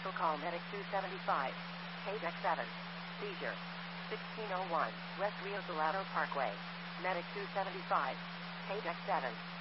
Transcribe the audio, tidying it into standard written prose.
vehicle, call Medic 275. Page X7. Seizure. 1601 West Rio Salado Parkway. Medic 275. Page X7.